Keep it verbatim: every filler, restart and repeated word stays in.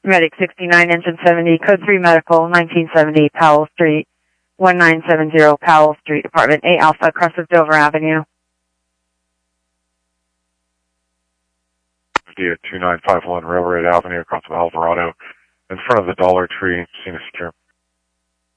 Medic sixty-nine, engine seventy, code three medical, nineteen seventy Powell Street, one nine seven zero Powell Street, apartment eight Alpha, across of Dover Avenue. two nine five one Railroad Avenue, across of Alvarado, in front of the Dollar Tree, scene is secure.